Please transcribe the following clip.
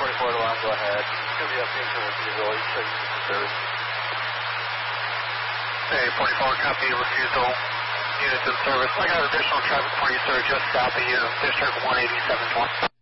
44 alarm, go ahead. It's going to be up into refusal. You should service. Hey, 44, copy refusal. Units in service. I got additional traffic for you, sir, just south of you, District 18720.